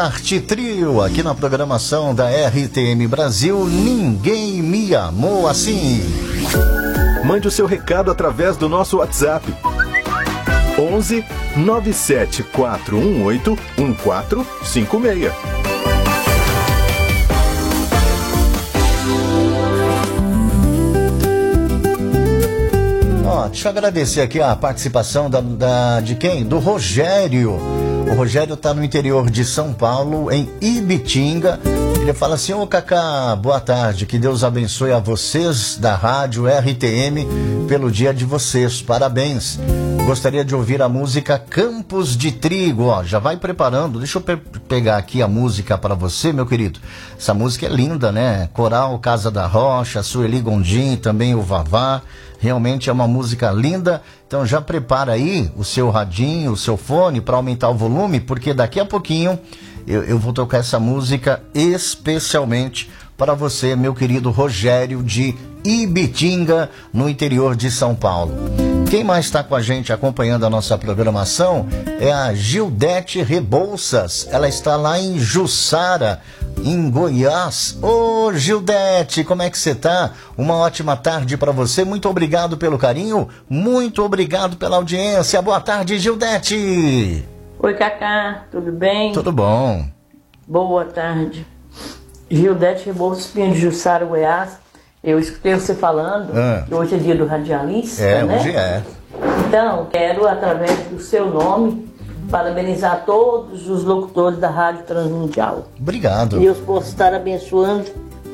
Arte Trio, aqui na programação da RTM Brasil. Ninguém me amou assim. Mande o seu recado através do nosso WhatsApp. 11 97418 1456. Deixa eu agradecer aqui a participação de quem? Do Rogério. O Rogério está no interior de São Paulo, em Ibitinga. Ele fala assim: ô Cacá, boa tarde, que Deus abençoe a vocês da rádio RTM pelo dia de vocês, parabéns. Gostaria de ouvir a música Campos de Trigo. Já vai preparando, deixa eu pegar aqui a música para você, meu querido. Essa música é linda, né? Coral Casa da Rocha, Sueli Gondim, também o Vavá. Realmente é uma música linda, então já prepara aí o seu radinho, o seu fone para aumentar o volume, porque daqui a pouquinho eu vou tocar essa música especialmente para você, meu querido Rogério de Ibitinga, no interior de São Paulo. Quem mais está com a gente acompanhando a nossa programação é a Gildete Rebouças. Ela está lá em Jussara, em Goiás. Ô Gildete, como é que você tá? Uma ótima tarde para você. Muito obrigado pelo carinho, muito obrigado pela audiência. Boa tarde, Gildete. Oi, Cacá, tudo bem? Tudo bom. Boa tarde. Gildete Rebouças, de Jussara, Goiás. Eu escutei você falando que hoje é dia do radialista, né? Hoje é. Então, quero, através do seu nome, parabenizar todos os locutores da Rádio Transmundial. Obrigado. Deus possa estar abençoando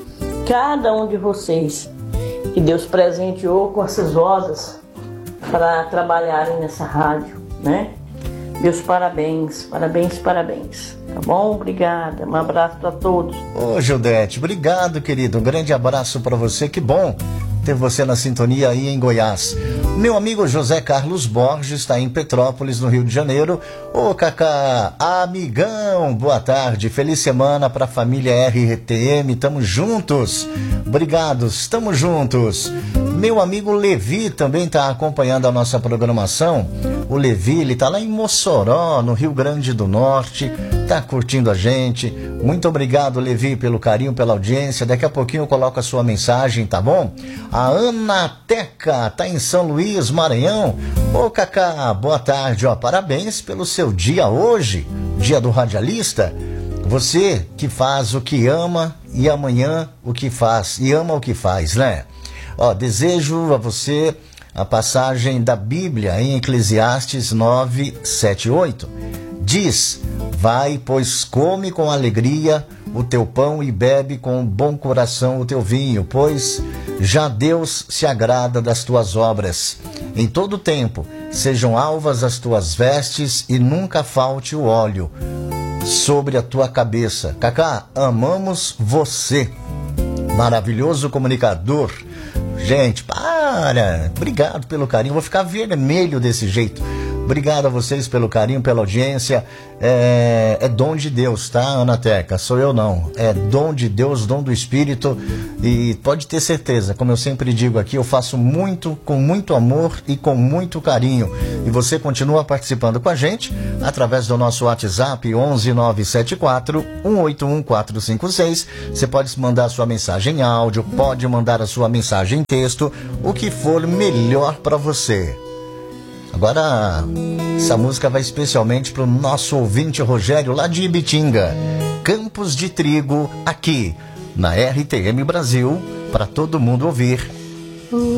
cada um de vocês. Que Deus presenteou com essas rosas para trabalharem nessa rádio, né? Meus parabéns, parabéns, parabéns. Tá bom? Obrigada. Um abraço para todos. Ô, Gildete, obrigado, querido. Um grande abraço para você. Que bom ter você na sintonia aí em Goiás. Meu amigo José Carlos Borges está em Petrópolis, no Rio de Janeiro. Ô, Cacá, amigão, boa tarde. Feliz semana para a família RTM. Tamo juntos. Obrigado, estamos juntos. Meu amigo Levi também está acompanhando a nossa programação. O Levi, ele está lá em Mossoró, no Rio Grande do Norte. Tá curtindo a gente. Muito obrigado, Levi, pelo carinho, pela audiência. Daqui a pouquinho eu coloco a sua mensagem, tá bom? A Ana Teca tá em São Luís, Maranhão. Ô, Cacá, boa tarde. Parabéns pelo seu dia hoje, dia do radialista. Você que faz o que ama e amanhã o que faz. E ama o que faz, né? Desejo a você a passagem da Bíblia em Eclesiastes 9, 7, 8. Diz: vai, pois come com alegria o teu pão e bebe com bom coração o teu vinho, pois já Deus se agrada das tuas obras. Em todo tempo sejam alvas as tuas vestes e nunca falte o óleo sobre a tua cabeça. Cacá, amamos você. Maravilhoso comunicador. Gente, para! Obrigado pelo carinho. Vou ficar vermelho desse jeito. Obrigado a vocês pelo carinho, pela audiência. É dom de Deus, tá, Ana Teca? Sou eu não. É dom de Deus, dom do Espírito. E pode ter certeza, como eu sempre digo aqui, eu faço muito, com muito amor e com muito carinho. E você continua participando com a gente através do nosso WhatsApp 11974 181 456. Você pode mandar a sua mensagem em áudio, pode mandar a sua mensagem em texto, o que for melhor para você. Agora, essa música vai especialmente para o nosso ouvinte Rogério, lá de Ibitinga. Campos de Trigo, aqui na RTM Brasil, para todo mundo ouvir.